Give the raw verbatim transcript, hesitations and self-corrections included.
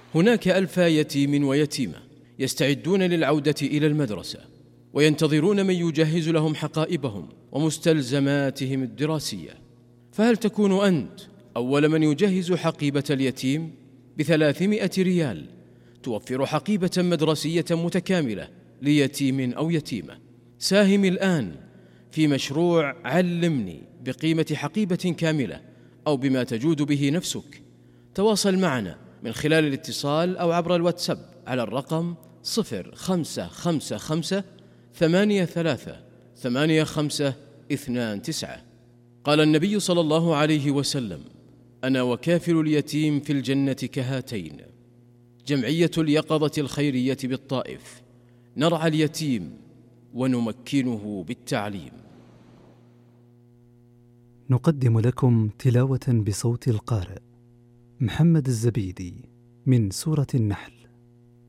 هناك ألف يتيم ويتيمة يستعدون للعودة إلى المدرسة، وينتظرون من يجهز لهم حقائبهم ومستلزماتهم الدراسية. فهل تكون أنت أول من يجهز حقيبة اليتيم؟ بثلاثمائة ريال توفر حقيبة مدرسية متكاملة ليتيم أو يتيمة. ساهم الآن في مشروع علمني بقيمة حقيبة كاملة أو بما تجود به نفسك. تواصل معنا من خلال الاتصال أو عبر الواتساب على الرقم صفر خمسة خمسة خمسة ثمانية ثلاثة ثمانية خمسة اثنان تسعة. قال النبي صلى الله عليه وسلم: أنا وكافل اليتيم في الجنة كهاتين. جمعية اليقظة الخيرية بالطائف، نرعى اليتيم ونمكنه بالتعليم. نقدم لكم تلاوة بصوت القارئ محمد الزبيدي من سورة النحل.